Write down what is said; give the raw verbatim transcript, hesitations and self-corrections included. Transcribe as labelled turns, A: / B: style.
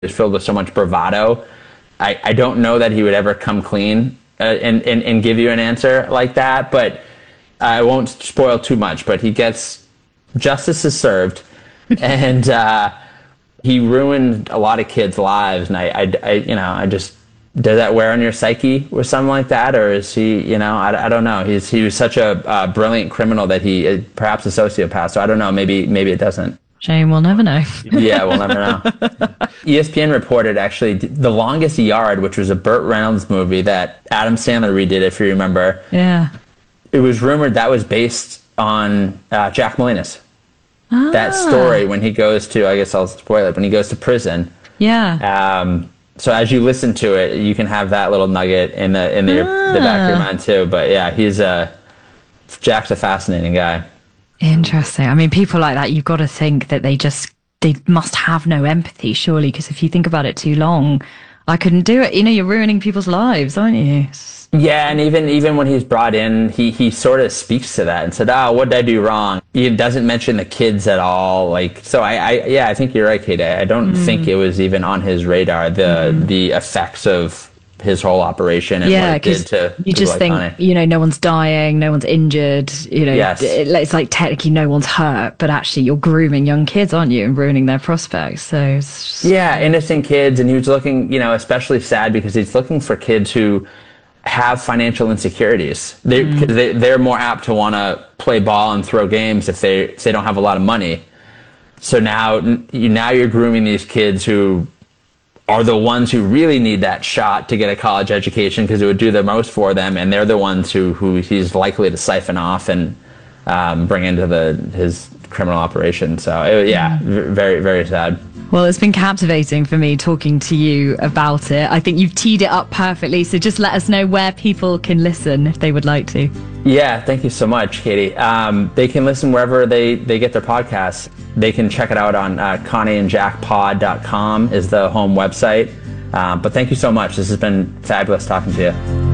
A: is filled with so much bravado. I, I don't know that he would ever come clean uh, and, and, and give you an answer like that, but I won't spoil too much, but he gets, justice is served, and uh, he ruined a lot of kids' lives, and I, I, I, you know, I just, does that wear on your psyche with something like that, or is he, you know, I, I don't know. He's he was such a uh, brilliant criminal that he, uh, perhaps a sociopath, so I don't know, maybe maybe it doesn't.
B: Shame, we'll never know.
A: Yeah, we'll never know. E S P N reported, actually, The Longest Yard, which was a Burt Reynolds movie that Adam Sandler redid, if you remember.
B: Yeah.
A: It was rumored that was based on uh, Jack Molinas.
B: Ah.
A: That story, when he goes to, I guess I'll spoil it, when he goes to prison.
B: Yeah.
A: Um, so as you listen to it, you can have that little nugget in the in the,
B: ah.
A: the back of your mind too. But yeah, he's a, Jack's a fascinating guy.
B: Interesting. I mean, people like that, you've got to think that they just, they must have no empathy, surely, because if you think about it too long, I couldn't do it. You know, you're ruining people's lives, aren't you?
A: Yeah, and even even when he's brought in, he, he sort of speaks to that and said, oh, what did I do wrong? He doesn't mention the kids at all. Like, so I, I yeah, I think you're right, Katie. I don't mm. think it was even on his radar, the mm. the effects of his whole operation and
B: yeah,
A: what it did to
B: you just
A: like
B: think,
A: Connie.
B: You know, no one's dying, no one's injured, you know,
A: yes.
B: it, it's like technically no one's hurt, but actually you're grooming young kids, aren't you, and ruining their prospects. So it's just...
A: yeah, innocent kids, and he was looking, you know, especially sad because he's looking for kids who have financial insecurities. They, mm. they they're more apt to want to play ball and throw games if they if they don't have a lot of money. So now you now you're grooming these kids who are the ones who really need that shot to get a college education because it would do the most for them, and they're the ones who, who he's likely to siphon off and um, bring into the his criminal operation. So it, yeah, v- very, very sad.
B: Well, it's been captivating for me talking to you about it. I think you've teed it up perfectly, so just let us know where people can listen if they would like to.
A: Yeah, thank you so much, Katie. Um, they can listen wherever they, they get their podcasts. They can check it out on uh, connie and jack pod dot com is the home website. Um, but thank you so much. This has been fabulous talking to you.